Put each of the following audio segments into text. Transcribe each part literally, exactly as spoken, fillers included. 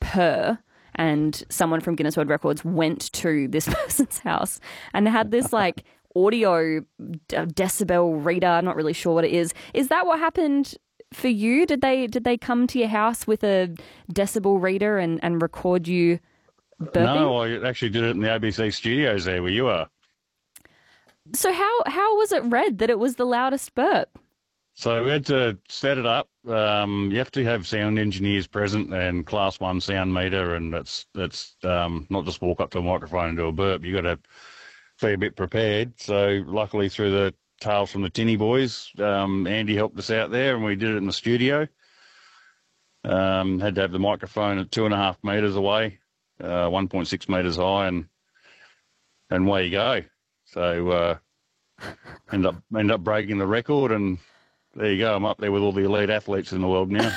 her and someone from Guinness World Records went to this person's house and had this like audio decibel reader. I'm not really sure what it is. Is that what happened for you? Did they did they come to your house with a decibel reader and, and record you burping? No, I actually did it in the A B C studios there where you are. So how how was it read that it was the loudest burp? So we had to set it up. Um, you have to have sound engineers present and class one sound meter, and that's that's um, not just walk up to a microphone and do a burp. You got to be a bit prepared. So luckily, through the Tales from the Tinny Boys, um, Andy helped us out there, and we did it in the studio. Um, had to have the microphone at two and a half meters away, uh, one point six meters high, and and away you go. So uh, end up end up breaking the record, and there you go. I'm up there with all the elite athletes in the world now.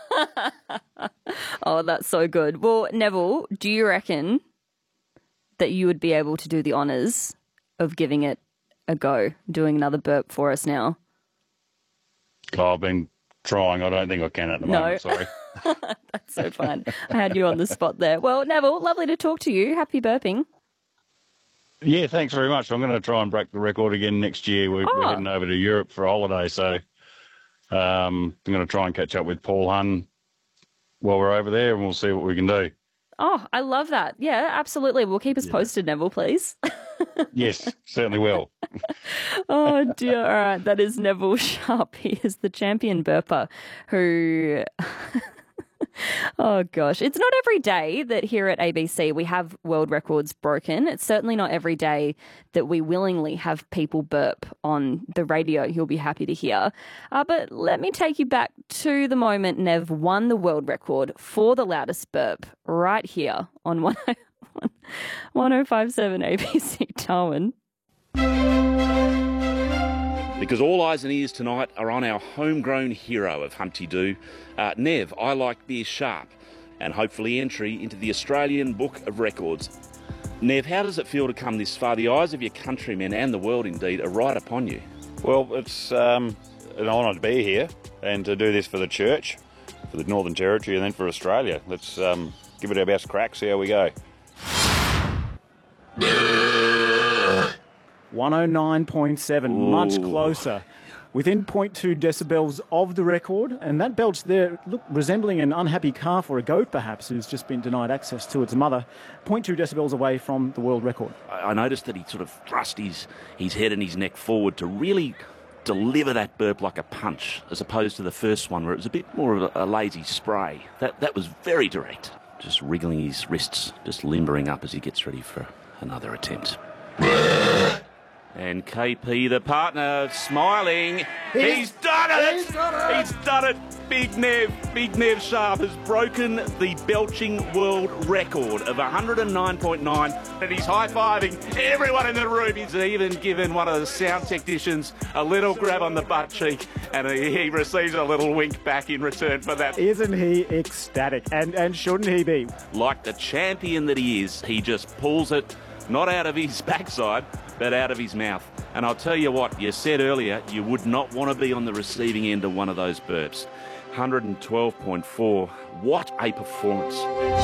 Oh, that's so good. Well, Neville, do you reckon that you would be able to do the honours of giving it a go, doing another burp for us now? Oh, I've been trying. I don't think I can at the no. moment, sorry. That's so fun. I had you on the spot there. Well, Neville, lovely to talk to you. Happy burping. Yeah, thanks very much. I'm going to try and break the record again next year. We're, oh. we're heading over to Europe for a holiday, so um, I'm going to try and catch up with Paul Hunn while we're over there, and we'll see what we can do. Oh, I love that. Yeah, absolutely. Well, keep us yeah. posted, Neville, please. Yes, certainly will. Oh, dear. All right. That is Neville Sharp. He is the champion burper who... Oh, gosh. It's not every day that here at A B C we have world records broken. It's certainly not every day that we willingly have people burp on the radio. You'll be happy to hear. Uh, but let me take you back to the moment Nev won the world record for the loudest burp right here on one oh five seven A B C Darwin. Because all eyes and ears tonight are on our homegrown hero of Humpty Doo, uh, Nev, I Like Beer Sharp, and hopefully entry into the Australian Book of Records. Nev, how does it feel to come this far? The eyes of your countrymen and the world indeed are right upon you. Well, it's um, an honour to be here and to do this for the church, for the Northern Territory, and then for Australia. Let's um, give it our best crack, see how we go. one oh nine point seven, Ooh. Much closer. Within zero point two decibels of the record, and that belch there, look, resembling an unhappy calf or a goat perhaps, who's just been denied access to its mother, zero point two decibels away from the world record. I noticed that he sort of thrust his, his head and his neck forward to really deliver that burp like a punch, as opposed to the first one where it was a bit more of a, a lazy spray. That, that was very direct. Just wriggling his wrists, just limbering up as he gets ready for another attempt. And K P, the partner, smiling. He's, He's done it! He's done it! He's done it! Big Nev, Big Nev Sharp has broken the belching world record of one oh nine point nine, and he's high-fiving everyone in the room. He's even given one of the sound technicians a little grab on the butt cheek, and he receives a little wink back in return for that. Isn't he ecstatic? And, and shouldn't he be? Like the champion that he is, he just pulls it, not out of his backside, but out of his mouth. And I'll tell you what, you said earlier you would not want to be on the receiving end of one of those burps. one oh twelve point four. What a performance.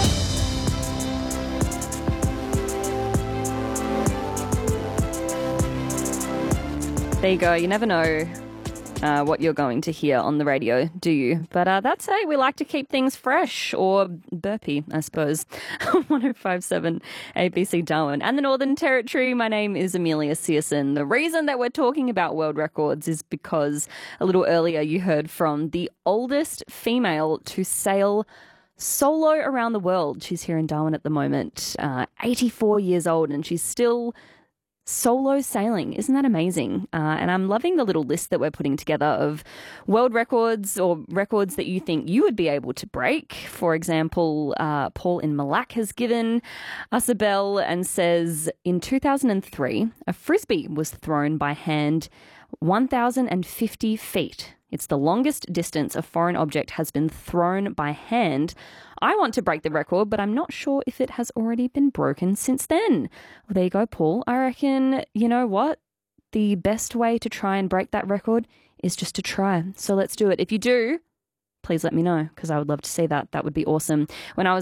There you go. You never know uh, what you're going to hear on the radio, do you? But uh, that's hey, we like to keep things fresh or burpy, I suppose. one oh five seven A B C Darwin and the Northern Territory. My name is Amelia Searson. The reason that we're talking about world records is because a little earlier you heard from the oldest female to sail solo around the world. She's here in Darwin at the moment, uh, eighty-four years old, and she's still solo sailing. Isn't that amazing? Uh, and I'm loving the little list that we're putting together of world records or records that you think you would be able to break. For example, uh, Paul in Mille Lacs has given us a bell and says, in two thousand three, a frisbee was thrown by hand one thousand fifty feet. It's the longest distance a foreign object has been thrown by hand. I want to break the record, but I'm not sure if it has already been broken since then. Well, there you go, Paul. I reckon, you know what? The best way to try and break that record is just to try. So let's do it. If you do, please let me know, because I would love to see that. That would be awesome. When I was